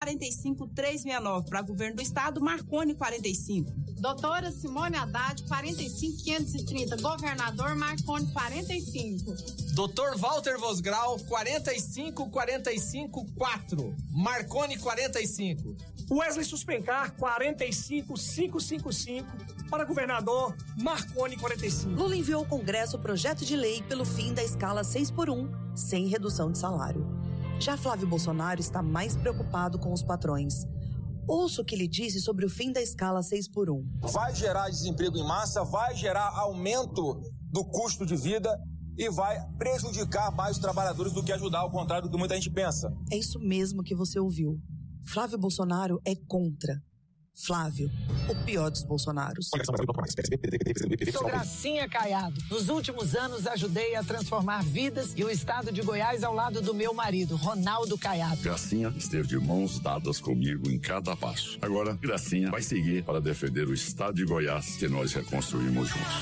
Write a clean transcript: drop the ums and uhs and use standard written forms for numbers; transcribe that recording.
45369. Para governo do estado, Marconi 45. Doutora Simone Haddad 45530. Governador Marconi 45. Doutor Walter Vosgrau 45454. Marconi 45. Wesley Suspencar 45555. Para governador, Marconi 45. Lula enviou ao Congresso o projeto de lei pelo fim da escala 6x1, sem redução de salário. Já Flávio Bolsonaro está mais preocupado com os patrões. Ouça o que ele disse sobre o fim da escala 6x1. Vai gerar desemprego em massa, vai gerar aumento do custo de vida e vai prejudicar mais os trabalhadores do que ajudar, ao contrário do que muita gente pensa. É isso mesmo que você ouviu. Flávio Bolsonaro é contra. Flávio, o pior dos Bolsonaros. Sou Gracinha Caiado. Nos últimos anos ajudei a transformar vidas e o estado de Goiás ao lado do meu marido, Ronaldo Caiado. Gracinha esteve de mãos dadas comigo em cada passo. Agora, Gracinha vai seguir para defender o estado de Goiás que nós reconstruímos juntos.